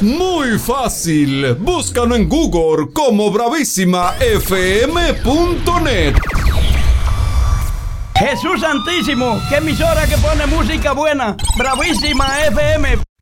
Muy fácil. Búscalo en Google como bravísimafm.net. Jesús Santísimo, qué emisora que pone música buena. Bravísima FM.